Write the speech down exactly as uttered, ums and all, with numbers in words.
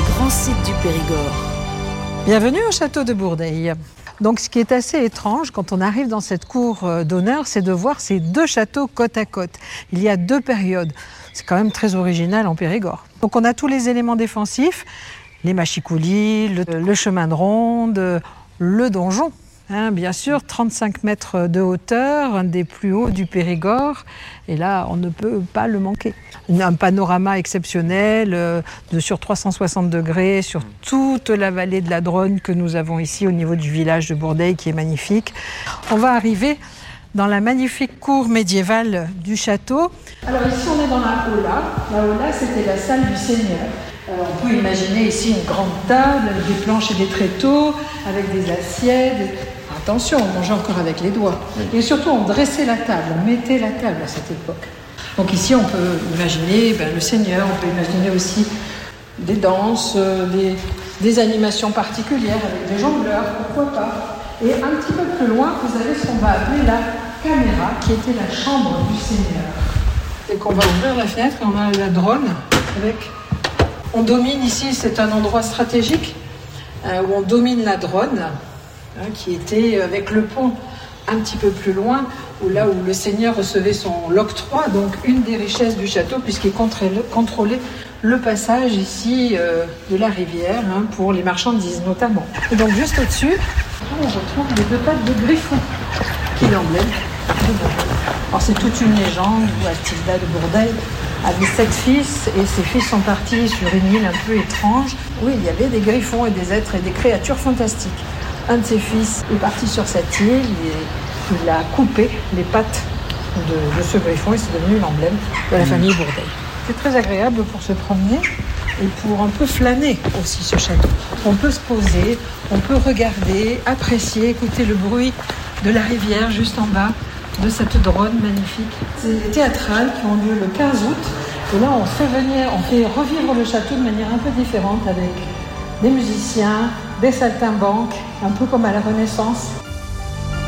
grands sites du Périgord. Bienvenue au château de Bourdeil. Donc ce qui est assez étrange quand on arrive dans cette cour d'honneur, c'est de voir ces deux châteaux côte à côte. Il y a deux périodes. C'est quand même très original en Périgord. Donc on a tous les éléments défensifs, les mâchicoulis, le, le chemin de ronde, le donjon. Hein, bien sûr, trente-cinq mètres de hauteur, un des plus hauts du Périgord. Et là, on ne peut pas le manquer. Un panorama exceptionnel euh, de sur trois cent soixante degrés sur toute la vallée de la Dronne que nous avons ici au niveau du village de Bourdeil qui est magnifique. On va arriver dans la magnifique cour médiévale du château. Alors ici, on est dans la Aula. La Aula, c'était la salle du Seigneur. Alors, on peut imaginer ici une grande table avec des planches et des tréteaux, avec des assiettes. Attention, on mangeait encore avec les doigts. Et surtout, on dressait la table, on mettait la table à cette époque. Donc ici, on peut imaginer ben, le Seigneur, on peut imaginer aussi des danses, des, des animations particulières avec des jongleurs, pourquoi pas. Et un petit peu plus loin, vous avez ce qu'on va appeler la caméra, qui était la chambre du Seigneur. Et qu'on va ouvrir la fenêtre et on a la Dronne avec... On domine ici, c'est un endroit stratégique euh, où on domine la Dronne, hein, qui était avec le pont un petit peu plus loin, où là où le Seigneur recevait son l'octroi, donc une des richesses du château, puisqu'il contrôlait le passage ici euh, de la rivière, hein, pour les marchandises notamment. Et donc juste au-dessus, on retrouve les deux pattes de Griffon, qui est l'emblème de Bourdeil. Alors c'est toute une légende où Athilda de Bourdeil avait sept fils et ses fils sont partis sur une île un peu étrange où il y avait des griffons et des êtres et des créatures fantastiques. Un de ses fils est parti sur cette île et il a coupé les pattes de, de ce griffon et c'est devenu l'emblème de la famille Bourdeil. C'est très agréable pour se promener et pour un peu flâner aussi ce château. On peut se poser, on peut regarder, apprécier, écouter le bruit de la rivière juste en bas de cette Dronne magnifique. C'est des théâtrales qui ont lieu le quinze août. Et là, on fait venir, on fait revivre le château de manière un peu différente avec des musiciens, des saltimbanques, un peu comme à la Renaissance.